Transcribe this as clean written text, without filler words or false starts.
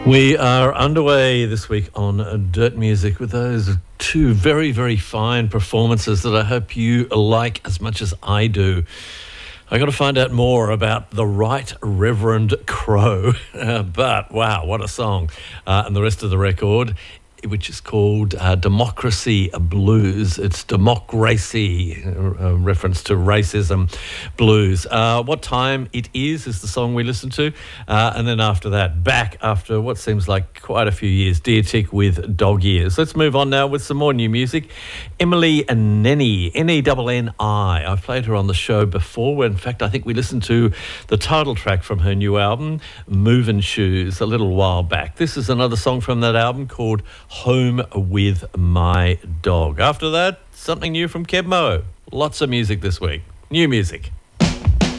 We are underway this week on Dirt Music with those two very, very fine performances that I hope you like as much as I do. I got to find out more about the Right Reverend Crow, but wow, what a song. And the rest of the record, which is called Democracy Blues. It's democracy, reference to racism blues. What Time It Is the song we listened to. And then after that, back after what seems like quite a few years, Dear Tick with Dog Ears. Let's move on now with some more new music. Emily Nenni, N-E-N-N-I. I've played her on the show before. In fact, I think we listened to the title track from her new album, Movin' Shoes, a little while back. This is another song from that album called Home with My Dog. After that, something new from Keb Mo. Lots of music this week. New music.